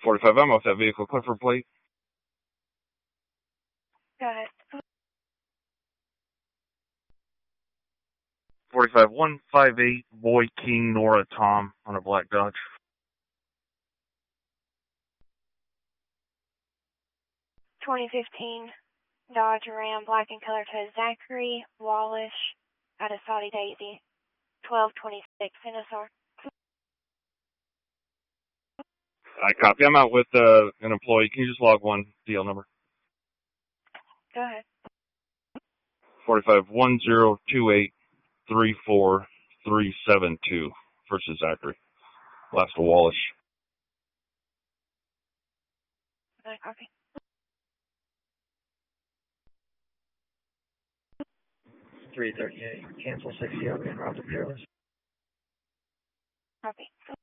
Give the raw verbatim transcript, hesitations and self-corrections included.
forty-five, I'm off that vehicle. Clifford plate. Go ahead. forty-five, one five eight, Boy King Nora Tom on a black Dodge. twenty fifteen Dodge Ram black in color to Zachary Wallish out of Saudi Daisy. twelve twenty-six N S R. I copy. I'm out with uh, an employee. Can you just log one D L number? Go ahead. forty-five, one zero two eight, three four three seven two versus Zachary. Last of Wallish. I copy. three thirty-eight, cancel sixty, open, Robert Fearless. Copy.